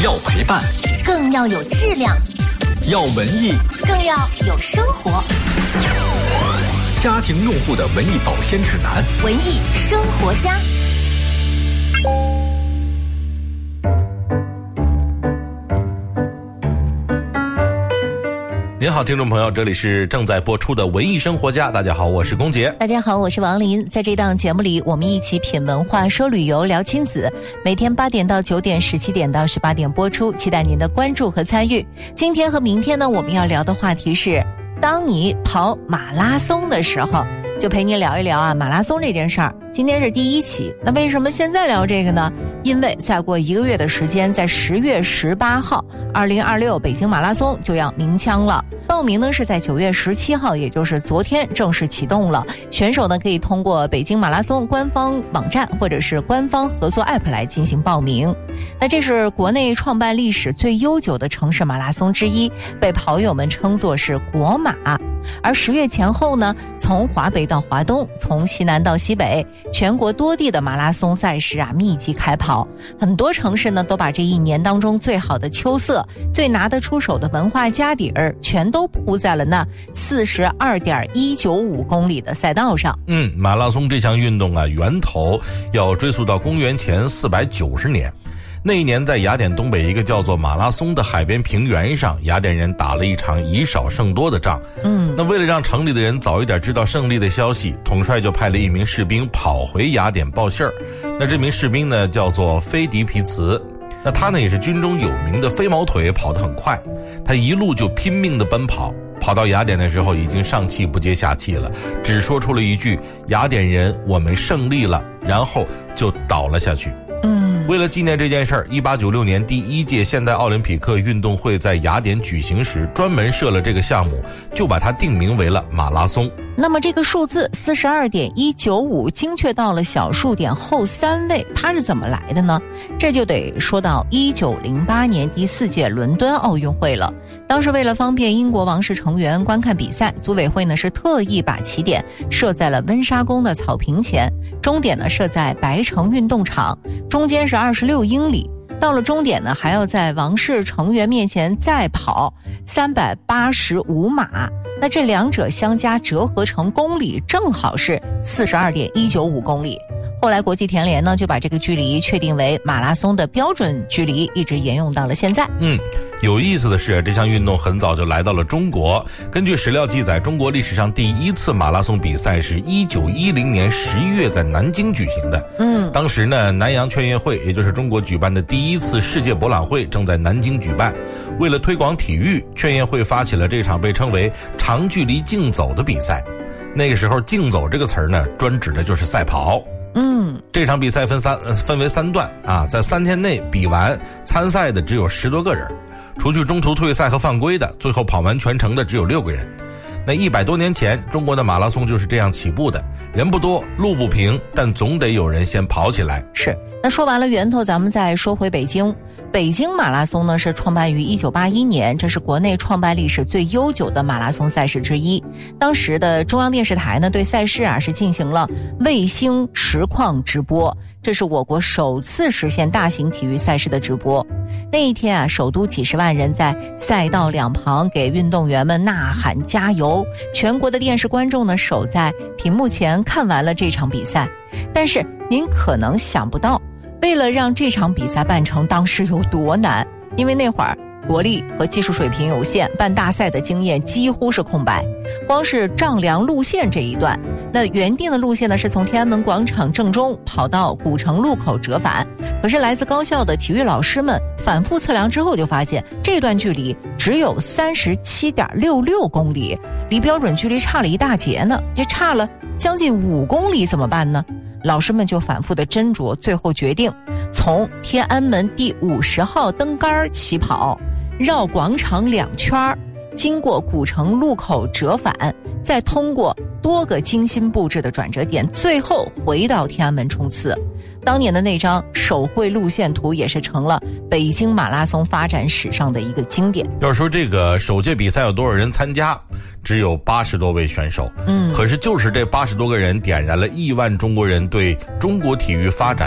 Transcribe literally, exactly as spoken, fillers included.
要陪伴， 更要有质量； 要文艺， 更要有生活。 家庭用户的文艺保鲜指南， 文艺生活家。 您好，听众朋友，这里是正在播出的文艺生活家。大家好，我是龚杰。 大家好，我是王林。在这档节目里，我们一起品文化，说旅游，聊亲子。每天八点到九点，十七点到十八点播出，期待您的关注和参与。今天和明天呢，我们要聊的话题是：当你跑马拉松的时候，就陪您聊一聊啊马拉松这件事儿。今天是第一期，那为什么现在聊这个呢？因为再过一个月的时间，在十月十八号，二零二六北京马拉松就要鸣枪了。报名呢是在九月十七号，也就是昨天正式启动了。选手呢可以通过北京马拉松官方网站或者是官方合作 App 来进行报名。那这是国内创办历史最悠久的城市马拉松之一，被跑友们称作是国马。而十月前后呢，从华北到华东，从西南到西北，全国多地的马拉松赛事啊密集开跑。很多城市呢都把这一年当中最好的秋色、最拿得出手的文化家底儿，全都铺在了那四十二点一九五公里的赛道上。 嗯，马拉松这项运动啊，源头要追溯到公元前四百九十年。那一年，在雅典东北一个叫做马拉松的海边平原上，雅典人打了一场以少胜多的仗。嗯，那为了让城里的人早一点知道胜利的消息，统帅就派了一名士兵跑回雅典报信儿。那这名士兵呢，叫做菲迪皮茨。那他呢，也是军中有名的飞毛腿，跑得很快。他一路就拼命地奔跑，跑到雅典的时候，已经上气不接下气了，只说出了一句：“雅典人，我们胜利了。”然后就倒了下去。嗯，为了纪念这件事儿，一八九六年第一届现代奥林匹克运动会在雅典举行时，专门设了这个项目，就把它定名为了马拉松。 那么这个数字四十二点一九五精确到了小数点后三位，它是怎么来的呢？这就得说到一九零八年第四届伦敦奥运会了。当时为了方便英国王室成员观看比赛，组委会呢是特意把起点设在了温莎宫的草坪前，终点呢设在白城运动场，中间是二十六英里。到了终点呢，还要在王室成员面前再跑三百八十五码。那这两者相加折合成公里，正好是四十二点一九五公里。后来国际田联呢就把这个距离确定为马拉松的标准距离，一直沿用到了现在。 嗯，有意思的是，这项运动很早就来到了中国。根据史料记载，中国历史上第一次马拉松比赛是一九一零年十一月在南京举行的。嗯，当时呢，南洋劝业会，也就是中国举办的第一次世界博览会，正在南京举办。为了推广体育，劝业会发起了这场被称为长距离竞走的比赛。那个时候，竞走这个词儿呢，专指的就是赛跑。嗯，这场比赛分三呃分为三段啊，在三天内比完，参赛的只有十多个人，除去中途退赛和犯规的，最后跑完全程的只有六个人。那一百多年前，中国的马拉松就是这样起步的，人不多，路不平，但总得有人先跑起来。 是，那说完了源头，咱们再说回北京。北京马拉松呢是创办于一九八一年，这是国内创办历史最悠久的马拉松赛事之一。当时的中央电视台呢对赛事啊是进行了卫星实况直播，这是我国首次实现大型体育赛事的直播。那一天啊，首都几十万人在赛道两旁给运动员们呐喊加油，全国的电视观众呢守在屏幕前看完了这场比赛。但是您可能想不到，为了让这场比赛办成，当时有多难。因为那会儿国力和技术水平有限，办大赛的经验几乎是空白。光是丈量路线这一段，那原定的路线呢是从天安门广场正中跑到古城路口折返。可是来自高校的体育老师们反复测量之后，就发现这段距离只有三十七点六六公里，离标准距离差了一大截呢，这差了将近五公里，怎么办呢？老师们就反复的斟酌，最后决定从天安门第五十号灯杆起跑，绕广场两圈，经过古城路口折返，再通过多个精心布置的转折点，最后回到天安门冲刺。当年的那张手绘路线图也是成了北京马拉松发展史上的一个经典。 要是说这个首届比赛有多少人参加，只有八十多位选手。嗯，可是就是这八十多个人点燃了亿万中国人对中国体育发展